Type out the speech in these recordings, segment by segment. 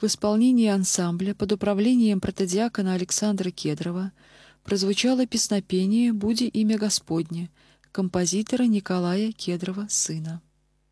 В исполнении ансамбля под управлением протодиакона Александра Кедрова прозвучало песнопение «Буди имя Господне» композитора Николая Кедрова, сына.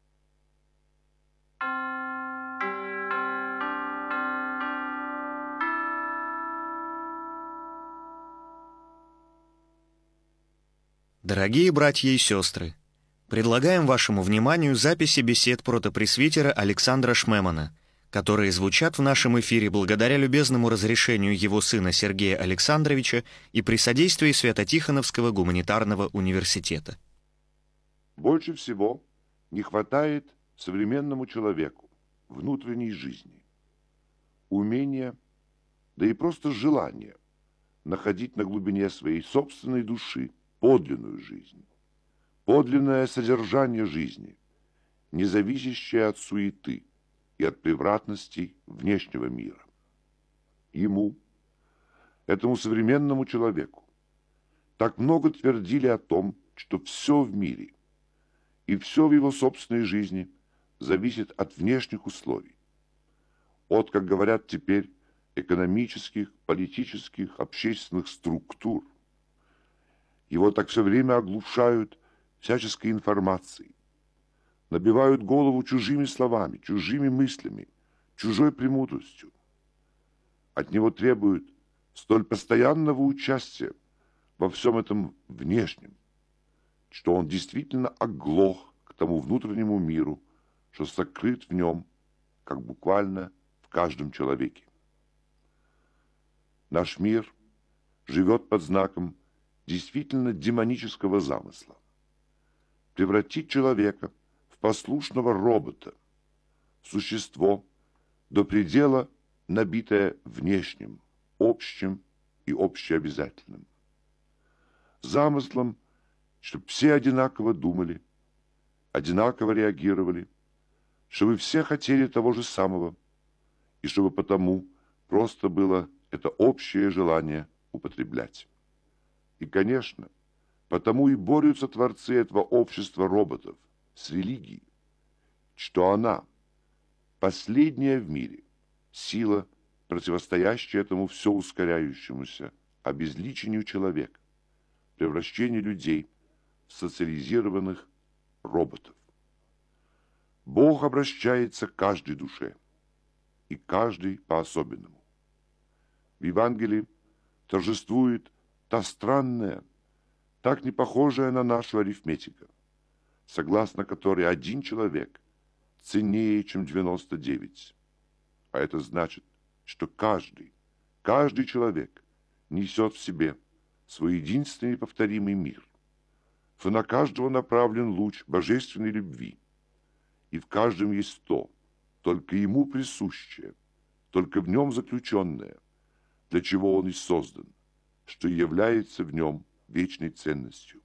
Дорогие братья и сестры, предлагаем вашему вниманию записи бесед протопресвитера Александра Шмемана, которые звучат в нашем эфире благодаря любезному разрешению его сына Сергея Александровича и при содействии Свято-Тихоновского гуманитарного университета. Больше всего не хватает современному человеку внутренней жизни, умения, да и просто желания находить на глубине своей собственной души подлинную жизнь, подлинное содержание жизни, не зависящее от суеты и от превратностей внешнего мира. Ему, этому современному человеку, так много твердили о том, что все в мире и все в его собственной жизни зависит от внешних условий, от, как говорят теперь, экономических, политических, общественных структур. Его так все время оглушают всяческой информацией, набивают голову чужими словами, чужими мыслями, чужой премудростью. От него требуют столь постоянного участия во всем этом внешнем, что он действительно оглох к тому внутреннему миру, что сокрыт в нем, как буквально в каждом человеке. Наш мир живет под знаком действительно демонического замысла. Превратить человека в послушного робота, существо, до предела набитое внешним, общим и общеобязательным. Замыслом, чтобы все одинаково думали, одинаково реагировали, чтобы все хотели того же самого, и чтобы потому просто было это общее желание употреблять. И, конечно, потому и борются творцы этого общества роботов с религией, что она, последняя в мире, сила, противостоящая этому все ускоряющемуся обезличению человека, превращению людей в социализированных роботов. Бог обращается к каждой душе, и каждый по-особенному. В Евангелии торжествует та странная, так не похожая на нашу арифметика, согласно которой один человек ценнее, чем 99. А это значит, что каждый человек несет в себе свой единственный повторимый мир, что на каждого направлен луч божественной любви, и в каждом есть то, только ему присущее, только в нем заключенное, для чего он и создан, что является в нем вечной ценностью.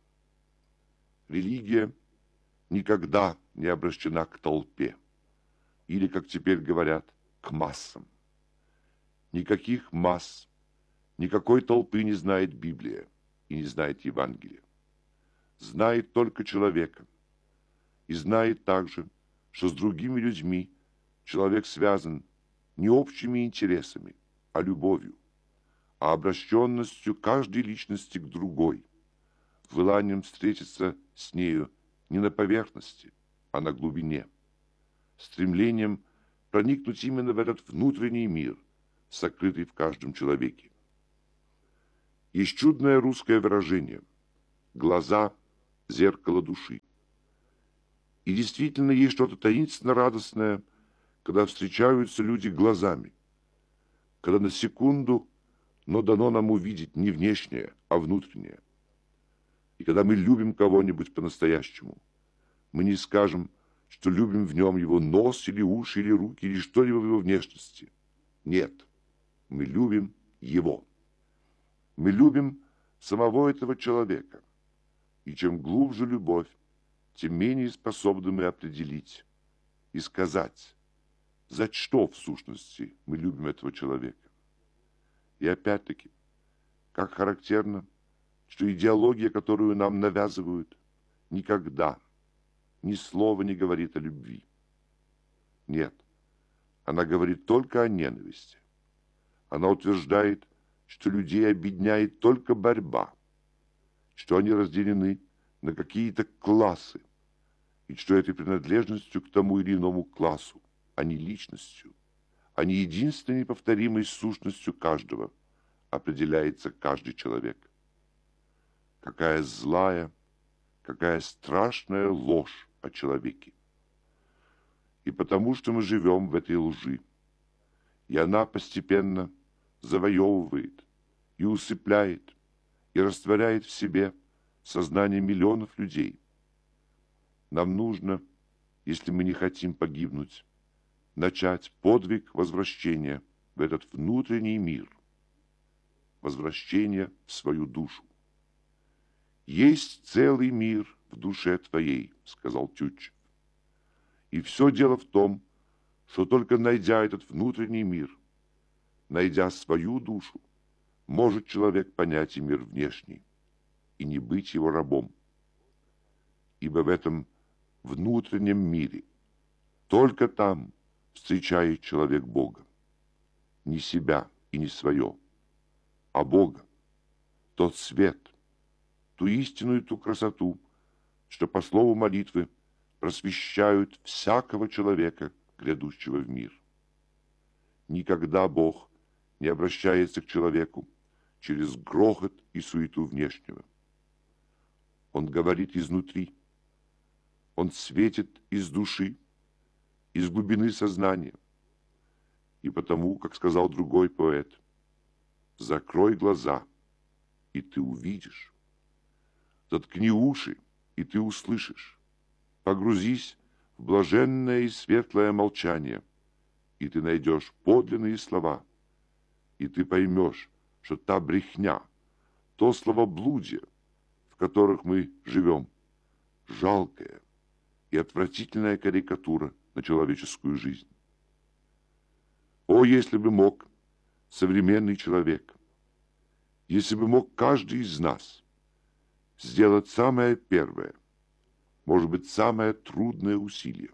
Религия никогда не обращена к толпе, или, как теперь говорят, к массам. Никаких масс, никакой толпы не знает Библия и не знает Евангелие. Знает только человека. И знает также, что с другими людьми человек связан не общими интересами, а любовью, а обращенностью каждой личности к другой, желанием встретиться с нею не на поверхности, а на глубине, стремлением проникнуть именно в этот внутренний мир, сокрытый в каждом человеке. Есть чудное русское выражение «глаза – зеркало души». И действительно есть что-то таинственно радостное, когда встречаются люди глазами, когда на секунду, но дано нам увидеть не внешнее, а внутреннее. И когда мы любим кого-нибудь по-настоящему, мы не скажем, что любим в нем его нос или уши или руки или что-либо в его внешности. Нет, мы любим его. Мы любим самого этого человека. И чем глубже любовь, тем менее способны мы определить и сказать, за что в сущности мы любим этого человека. И опять-таки, как характерно, что идеология, которую нам навязывают, никогда ни слова не говорит о любви. Нет, Она говорит только о ненависти. Она утверждает, что людей объединяет только борьба, что они разделены на какие-то классы, и что этой принадлежностью к тому или иному классу, а не личностью, а не единственной неповторимой сущностью каждого, определяется каждый человек. Какая злая, какая страшная ложь о человеке. И потому что мы живем в этой лжи, и она постепенно завоевывает и усыпляет, и растворяет в себе сознание миллионов людей. Нам нужно, если мы не хотим погибнуть, начать подвиг возвращения в этот внутренний мир, возвращения в свою душу. «Есть целый мир в душе твоей», — сказал Тютчев. И все дело в том, что только найдя этот внутренний мир, найдя свою душу, может человек понять и мир внешний, и не быть его рабом. Ибо в этом внутреннем мире только там встречает человек Бога. Не себя и не свое, а Бога, тот свет, ту истину и ту красоту, что по слову молитвы просвещают всякого человека, грядущего в мир. Никогда Бог не обращается к человеку через грохот и суету внешнего. Он говорит изнутри, Он светит из души, из глубины сознания. И потому, как сказал другой поэт, «Закрой глаза, и ты увидишь. Заткни уши, и ты услышишь. Погрузись в блаженное и светлое молчание, и ты найдешь подлинные слова, и ты поймешь, что та брехня, то словоблудие, в которых мы живем, жалкая и отвратительная карикатура на человеческую жизнь. О, если бы мог современный человек, если бы мог каждый из нас сделать самое первое, может быть, самое трудное усилие,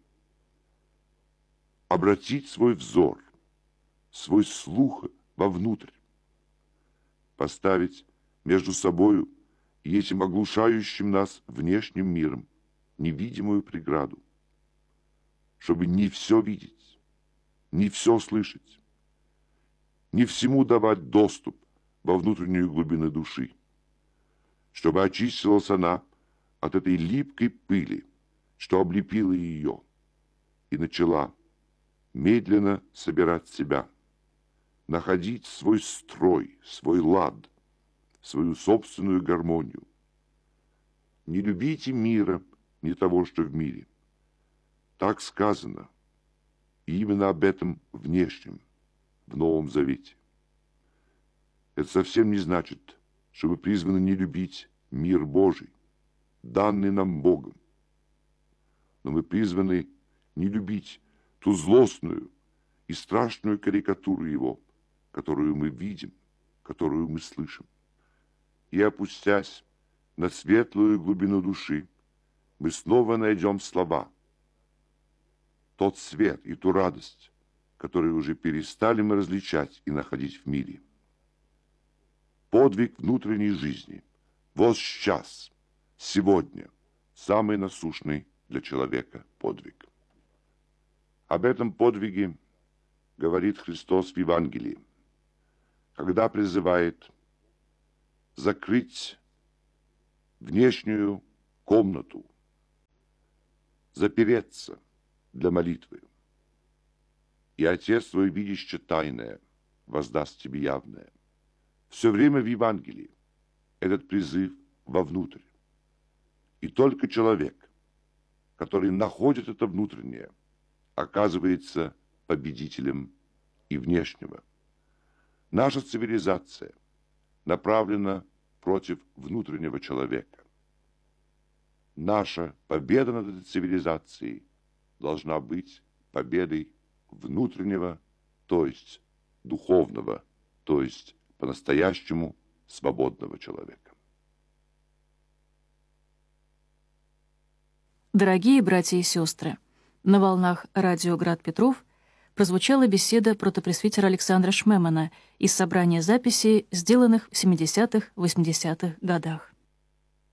обратить свой взор, свой слух вовнутрь, поставить между собою и этим оглушающим нас внешним миром невидимую преграду, чтобы не все видеть, не все слышать, не всему давать доступ во внутреннюю глубину души, чтобы очистилась она от этой липкой пыли, что облепила ее, и начала медленно собирать себя, находить свой строй, свой лад, свою собственную гармонию. Не любите мира, не того, что в мире. Так сказано, и именно об этом внешнем, в Новом Завете. Это совсем не значит, что мы призваны не любить мир Божий, данный нам Богом. Но мы призваны не любить ту злостную и страшную карикатуру Его, которую мы видим, которую мы слышим. И опустясь на светлую глубину души, мы снова найдем слова, тот свет и ту радость, которые уже перестали мы различать и находить в мире. Подвиг внутренней жизни, вот сейчас, сегодня, самый насущный для человека подвиг. Об этом подвиге говорит Христос в Евангелии, когда призывает закрыть внешнюю комнату, запереться для молитвы. И Отец твой, видящий тайное, воздаст тебе явное. Все время в Евангелии этот призыв вовнутрь. И только человек, который находит это внутреннее, оказывается победителем и внешнего. Наша цивилизация направлена против внутреннего человека. Наша победа над этой цивилизацией должна быть победой внутреннего, то есть духовного, то есть по-настоящему свободного человека. Дорогие братья и сестры, на волнах радио «Град Петров» прозвучала беседа протопресвитера Александра Шмемана из собрания записей, сделанных в 70-80-х годах.